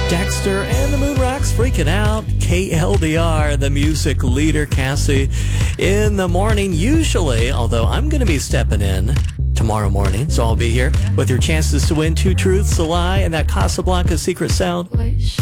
Dexter and the Moon Rocks freaking out. KLDR, the music leader, Cassie, in the morning. Usually, although I'm going to be stepping in tomorrow morning, so I'll be here with your chances to win 2 truths, a lie, and that Casablanca secret sound.